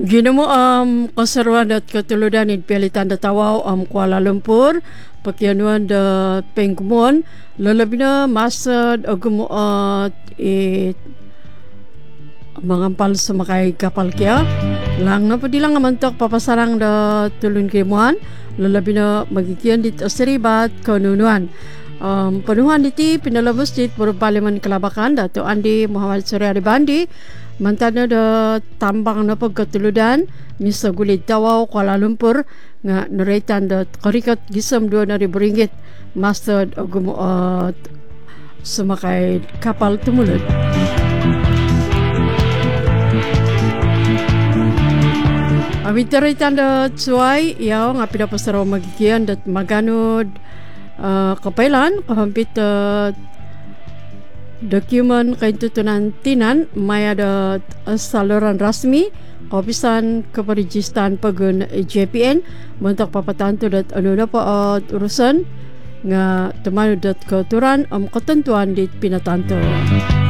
Ginamo konserwan dat ketuludan in pilitan da Tawau Kuala Lumpur pakianuan da Pengkumon lalabina masad agumuat mangampal sumakay kapal kya lang na padilang amantok papasarang da tulun kimuan lalabina magikian dit asiribat kanunuan. Penuhan diti pinalabos dit Purupaliman Kelabakan Dato' Andi Muhammad Suryadi Bandi mantana da tambang na pagkatuludan misa gulid Tawau Kuala Lumpur nga naretan da karikat gisam RM2,000 masad agumuat sumakay kapal tumulod. Amit naretan da tsuay yaw nga pinapasaraw magikian dat maganod kapailan kahampit dokumen kaintutunan tinan maya da saluran rasmi opisan keperijistan pagun JPN bentuk papatanto dat anu pa urusan nga temanu dat keturan ketentuan di pinatanto.